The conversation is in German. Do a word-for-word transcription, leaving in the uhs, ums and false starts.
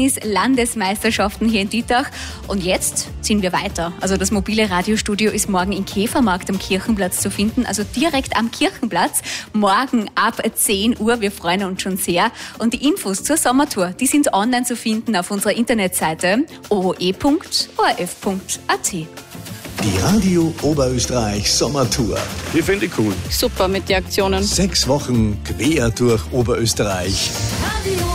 Tennis-Landesmeisterschaften hier in Dietach. Und jetzt ziehen wir weiter. Also das mobile Radiostudio ist morgen in Käfermarkt am Kirchenplatz zu finden, also direkt am Kirchenplatz. Morgen ab zehn Uhr. Wir freuen uns schon sehr. Und die Infos zur Sommertour, die sind online zu finden auf unserer Internetseite o e punkt o r f punkt a t. Die Radio Oberösterreich Sommertour. Die finde ich cool. Super mit den Aktionen. Sechs Wochen quer durch Oberösterreich.